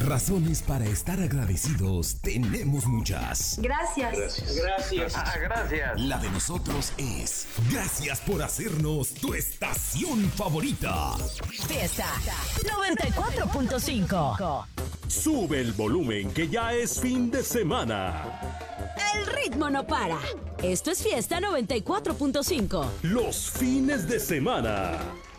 Razones para estar agradecidos tenemos muchas. Gracias. Gracias. La de nosotros es gracias por hacernos tu estación favorita. Fiesta 94.5. Sube el volumen que ya es fin de semana. El ritmo no para. Esto es Fiesta 94.5. Los fines de semana.